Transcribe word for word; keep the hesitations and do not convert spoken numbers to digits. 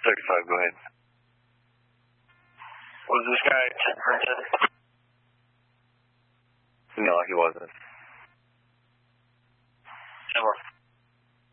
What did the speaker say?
thirty-five, go ahead. Was this guy printed? No, he wasn't. Never.